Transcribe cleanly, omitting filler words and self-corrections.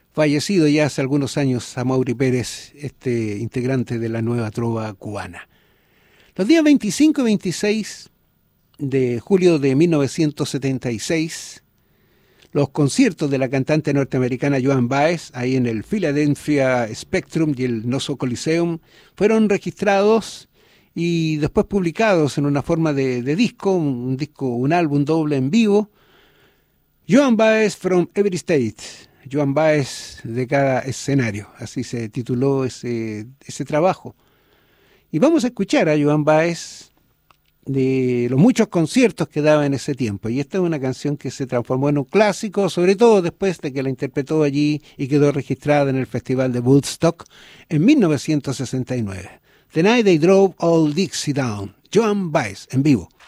fallecido ya hace algunos años Amaury Pérez, este integrante de la nueva trova cubana. Los días 25 y 26 de julio de 1976, los conciertos de la cantante norteamericana Joan Baez, ahí en el Philadelphia Spectrum y el Noso Coliseum, fueron registrados y después publicados en una forma de disco, un álbum doble en vivo. Joan Baez from Every State, Joan Baez de cada escenario, así se tituló ese trabajo. Y vamos a escuchar a Joan Baez de los muchos conciertos que daba en ese tiempo. Y esta es una canción que se transformó en un clásico, sobre todo después de que la interpretó allí y quedó registrada en el Festival de Woodstock en 1969. The Night They Drove Old Dixie Down, Joan Baez en vivo.